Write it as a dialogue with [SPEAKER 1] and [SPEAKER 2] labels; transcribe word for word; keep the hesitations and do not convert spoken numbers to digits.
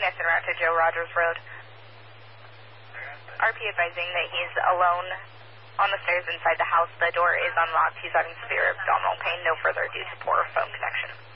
[SPEAKER 1] S en route to Joe Rogers Road. R P advising that he's alone on the stairs inside the house. The door is unlocked. He's having severe abdominal pain. No further due to poor phone connection.